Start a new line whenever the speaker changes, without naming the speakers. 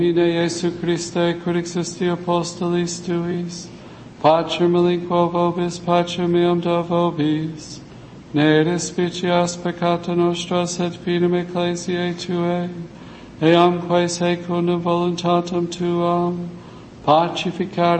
Domine Iesu Christe, quid existi apostolis tuis, pacem relinquo vobis, pacem meam do vobis, ne despicias peccata nostra, sed fidem ecclesiae Tuae, eamque secundum voluntatem Tuam, pacificare